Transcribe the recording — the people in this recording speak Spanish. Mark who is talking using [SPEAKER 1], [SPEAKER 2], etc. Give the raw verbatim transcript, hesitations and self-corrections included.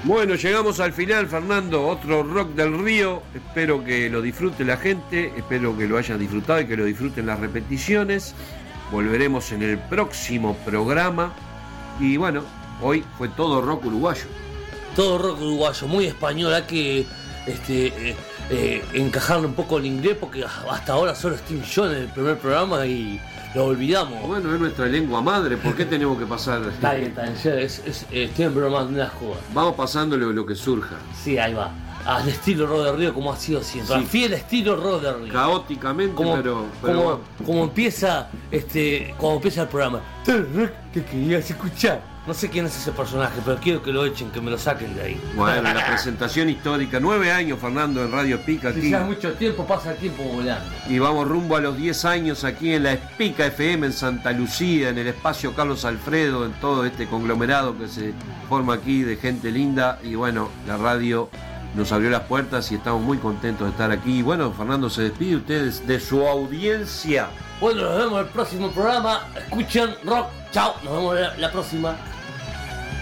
[SPEAKER 1] Bueno, llegamos al final, Fernando, otro Rock del Río. Espero que lo disfrute la gente, espero que lo hayan disfrutado y que lo disfruten las repeticiones. Volveremos en el próximo programa. Y bueno, hoy fue todo rock uruguayo.
[SPEAKER 2] Todo rock uruguayo, muy español, hay que este, eh, eh, encajarle un poco el inglés porque hasta ahora solo Steve Jones en el primer programa y lo olvidamos.
[SPEAKER 1] Bueno, es nuestra lengua madre, ¿por qué tenemos que pasar?
[SPEAKER 2] Está bien, está bien, es, es, es, estoy en broma de una joda.
[SPEAKER 1] Vamos pasándole lo que surja.
[SPEAKER 2] Sí, ahí va. Al estilo Rock del Río como ha sido siempre. Sí. Al fiel estilo Rock del Río.
[SPEAKER 1] Caóticamente,
[SPEAKER 2] como,
[SPEAKER 1] pero, pero
[SPEAKER 2] como,
[SPEAKER 1] bueno.
[SPEAKER 2] como empieza este. Como empieza el programa. ¿Qué querías escuchar? No sé quién es ese personaje, pero quiero que lo echen, que me lo saquen de ahí.
[SPEAKER 1] Bueno, la presentación histórica. Nueve años, Fernando, en Radio Espica aquí.
[SPEAKER 2] Si ya mucho tiempo, pasa el tiempo volando.
[SPEAKER 1] Y vamos rumbo a los diez años aquí en la Espica F M en Santa Lucía, en el espacio Carlos Alfredo, en todo este conglomerado que se forma aquí de gente linda. Y bueno, la radio nos abrió las puertas y estamos muy contentos de estar aquí. Y bueno, Fernando, se despide ustedes de su audiencia.
[SPEAKER 2] Bueno, nos vemos en el próximo programa. Escuchen rock. Chao, nos vemos la, la próxima.